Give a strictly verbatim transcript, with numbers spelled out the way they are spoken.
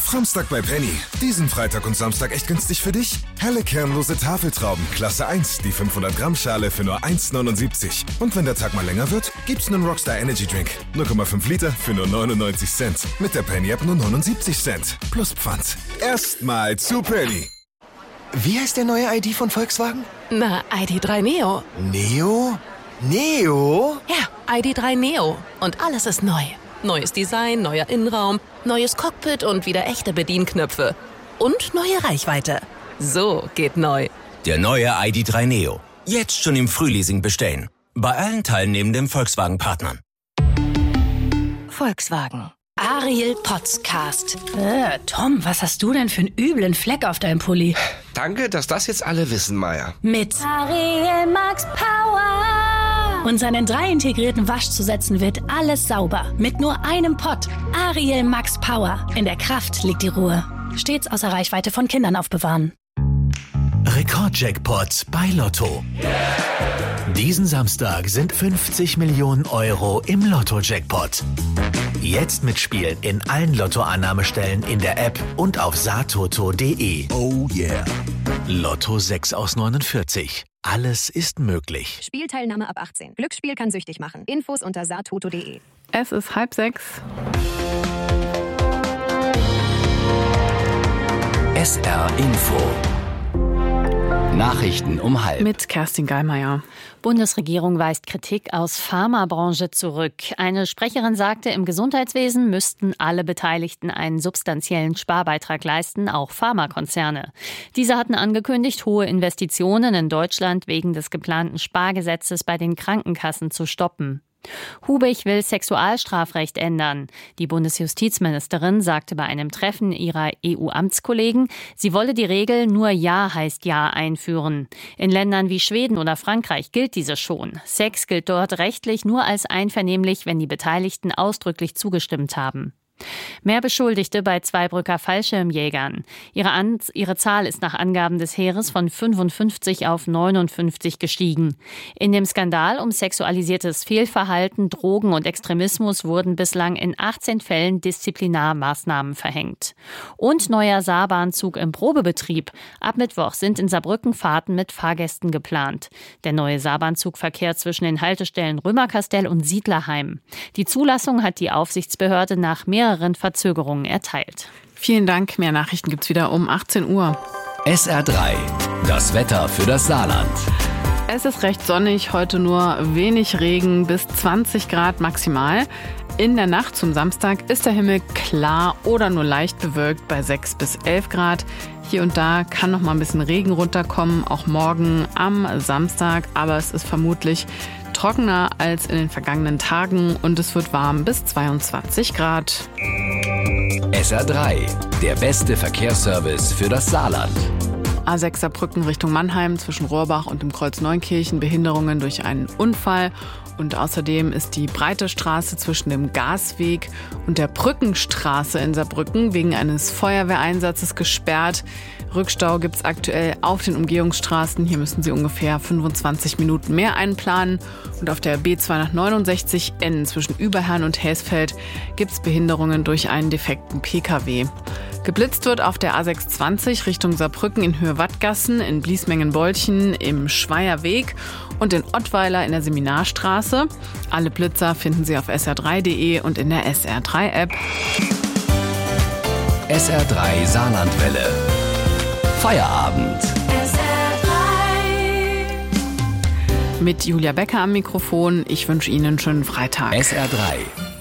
Samstag bei Penny. Diesen Freitag und Samstag echt günstig für dich? Helle kernlose Tafeltrauben, Klasse eins, die fünfhundert Gramm Schale für nur eins neunundsiebzig. Und wenn der Tag mal länger wird, gibt's einen Rockstar Energy Drink. null Komma fünf Liter für nur neunundneunzig Cent. Mit der Penny App nur neunundsiebzig Cent. Plus Pfand. Erstmal zu Penny. Wie heißt der neue I D von Volkswagen? Na, I D drei Neo. Neo? Neo? Ja, I D drei Neo. Und alles ist neu. Neues Design, neuer Innenraum, neues Cockpit und wieder echte Bedienknöpfe. Und neue Reichweite. So geht neu. Der neue I D drei Neo. Jetzt schon im Frühleasing bestellen. Bei allen teilnehmenden Volkswagen-Partnern. Volkswagen. Ariel Podcast. Äh, Tom, was hast du denn für einen üblen Fleck auf deinem Pulli? Danke, dass das jetzt alle wissen, Maya. Mit Ariel Max Power. Und seinen drei integrierten Waschzusätzen wird alles sauber. Mit nur einem Pott. Ariel Max Power. In der Kraft liegt die Ruhe. Stets außer Reichweite von Kindern aufbewahren. Rekordjackpot bei Lotto. Diesen Samstag sind fünfzig Millionen Euro im Lotto-Jackpot. Jetzt mitspielen in allen Lottoannahmestellen in der App und auf satoto punkt de. Oh yeah. Lotto sechs aus neunundvierzig. Alles ist möglich. Spielteilnahme ab achtzehn. Glücksspiel kann süchtig machen. Infos unter satoto punkt de. Es ist halb sechs. S R Info. Nachrichten um halb. Mit Kerstin Geimeier. Bundesregierung weist Kritik aus Pharmabranche zurück. Eine Sprecherin sagte, im Gesundheitswesen müssten alle Beteiligten einen substanziellen Sparbeitrag leisten, auch Pharmakonzerne. Diese hatten angekündigt, hohe Investitionen in Deutschland wegen des geplanten Spargesetzes bei den Krankenkassen zu stoppen. Hubig will Sexualstrafrecht ändern. Die Bundesjustizministerin sagte bei einem Treffen ihrer E U-Amtskollegen, sie wolle die Regel nur Ja heißt Ja einführen. In Ländern wie Schweden oder Frankreich gilt diese schon. Sex gilt dort rechtlich nur als einvernehmlich, wenn die Beteiligten ausdrücklich zugestimmt haben. Mehr Beschuldigte bei Zweibrücker Fallschirmjägern. Ihre, An- ihre Zahl ist nach Angaben des Heeres von fünfundfünfzig auf neunundfünfzig gestiegen. In dem Skandal um sexualisiertes Fehlverhalten, Drogen und Extremismus wurden bislang in achtzehn Fällen Disziplinarmaßnahmen verhängt. Und neuer Saarbahnzug im Probebetrieb. Ab Mittwoch sind in Saarbrücken Fahrten mit Fahrgästen geplant. Der neue Saarbahnzug verkehrt zwischen den Haltestellen Römerkastell und Siedlerheim. Die Zulassung hat die Aufsichtsbehörde nach mehreren Verzögerungen erteilt. Vielen Dank. Mehr Nachrichten gibt's wieder um achtzehn Uhr. S R drei. Das Wetter für das Saarland. Es ist recht sonnig, heute nur wenig Regen, bis zwanzig Grad maximal. In der Nacht zum Samstag ist der Himmel klar oder nur leicht bewölkt bei sechs bis elf Grad. Hier und da kann noch mal ein bisschen Regen runterkommen, auch morgen am Samstag. Aber es ist vermutlich trockener als in den vergangenen Tagen und es wird warm bis zweiundzwanzig Grad. S R drei. Der beste Verkehrsservice für das Saarland. A sechs Saarbrücken Richtung Mannheim zwischen Rohrbach und dem Kreuz Neunkirchen, Behinderungen durch einen Unfall. Und außerdem ist die breite Straße zwischen dem Gasweg und der Brückenstraße in Saarbrücken wegen eines Feuerwehreinsatzes gesperrt. Rückstau gibt's aktuell auf den Umgehungsstraßen. Hier müssen Sie ungefähr fünfundzwanzig Minuten mehr einplanen. Und auf der B zweihundertneunundsechzig N zwischen Überherrn und Heesfeld gibt's Behinderungen durch einen defekten P K W. Geblitzt wird auf der A sechshundertzwanzig Richtung Saarbrücken in Höhe Wattgassen, in Bliesmengen-Bolchen, im Schweierweg und in Ottweiler in der Seminarstraße. Alle Blitzer finden Sie auf S R drei punkt de und in der S R drei App. S R drei Saarlandwelle. Feierabend. S R drei. Mit Julia Becker am Mikrofon. Ich wünsche Ihnen einen schönen Freitag. S R drei.